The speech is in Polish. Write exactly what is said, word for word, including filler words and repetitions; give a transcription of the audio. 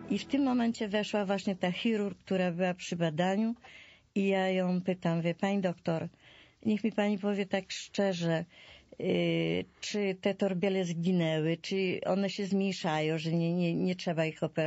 I w tym momencie weszła właśnie ta chirurg, która była przy badaniu i ja ją pytam, wie pani doktor, niech mi pani powie tak szczerze, yy, czy te torbiele zginęły, czy one się zmniejszają, że nie, nie, nie trzeba ich operować.